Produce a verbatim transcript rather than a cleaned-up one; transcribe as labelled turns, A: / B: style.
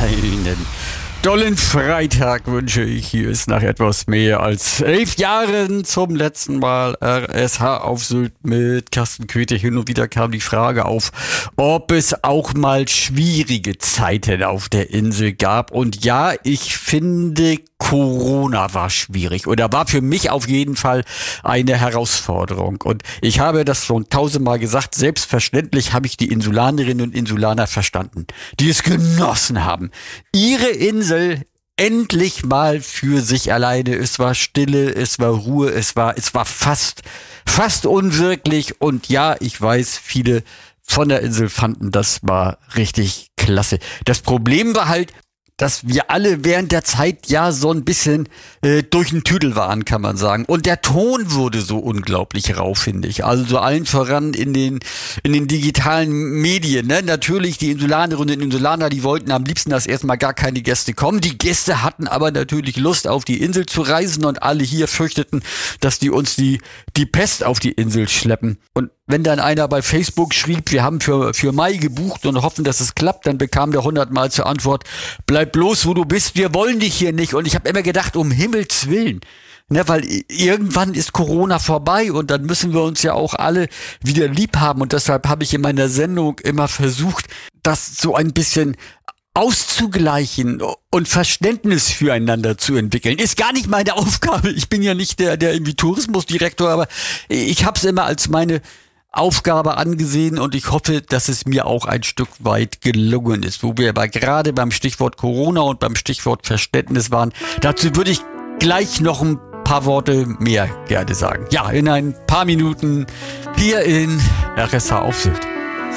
A: Einen dollen Freitag wünsche ich. Hier ist nach etwas mehr als elf Jahren zum letzten Mal R S H auf Sylt mit Carsten Köthe. Hin und wieder kam die Frage auf, ob es auch mal schwierige Zeiten auf der Insel gab. Und ja, ich finde, Corona war schwierig oder war für mich auf jeden Fall eine Herausforderung. Und ich habe das schon tausendmal gesagt, selbstverständlich habe ich die Insulanerinnen und Insulaner verstanden, die es genossen haben, ihre Insel endlich mal für sich alleine. Es war Stille, es war Ruhe, es war, es war fast, fast unwirklich. Und ja, ich weiß, viele von der Insel fanden das war richtig klasse. Das Problem war halt, dass wir alle während der Zeit ja so ein bisschen äh, durch den Tüdel waren, kann man sagen. Und der Ton wurde so unglaublich rau, finde ich. Also so allen voran in den in den digitalen Medien. Ne? Natürlich die Insulanerinnen und Insulaner, die wollten am liebsten, dass erstmal gar keine Gäste kommen. Die Gäste hatten aber natürlich Lust, auf die Insel zu reisen. Und alle hier fürchteten, dass die uns die die Pest auf die Insel schleppen. Und wenn dann einer bei Facebook schrieb, wir haben für für Mai gebucht und hoffen, dass es klappt, dann bekam der hundertmal zur Antwort, bleib bloß, wo du bist, wir wollen dich hier nicht. Und ich habe immer gedacht, um Himmels Willen, ne, weil irgendwann ist Corona vorbei und dann müssen wir uns ja auch alle wieder lieb haben. Und deshalb habe ich in meiner Sendung immer versucht, das so ein bisschen auszugleichen und Verständnis füreinander zu entwickeln. Ist gar nicht meine Aufgabe. Ich bin ja nicht der, der irgendwie Tourismusdirektor, aber ich habe es immer als meine Aufgabe angesehen und ich hoffe, dass es mir auch ein Stück weit gelungen ist. Wo wir aber gerade beim Stichwort Corona und beim Stichwort Verständnis waren, dazu würde ich gleich noch ein paar Worte mehr gerne sagen. Ja, in ein paar Minuten hier in R S H auf Sylt.